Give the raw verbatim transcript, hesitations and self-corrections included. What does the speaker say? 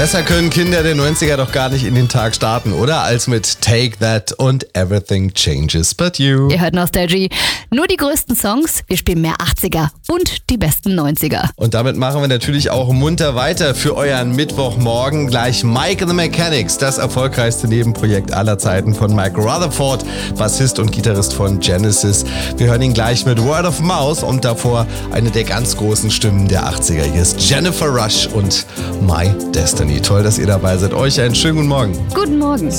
Besser können Kinder der neunziger doch gar nicht in den Tag starten, oder? Als mit Take That und Everything Changes But You. Ihr hört Nostalgie. Nur die größten Songs, wir spielen mehr achtziger und die besten neunziger. Und damit machen wir natürlich auch munter weiter für euren Mittwochmorgen. Gleich Mike and the Mechanics, das erfolgreichste Nebenprojekt aller Zeiten von Mike Rutherford, Bassist und Gitarrist von Genesis. Wir hören ihn gleich mit Word of Mouth und davor eine der ganz großen Stimmen der achtziger. Hier ist Jennifer Rush und My Destiny. Toll, dass ihr dabei seid. Euch einen schönen guten Morgen. Guten Morgen.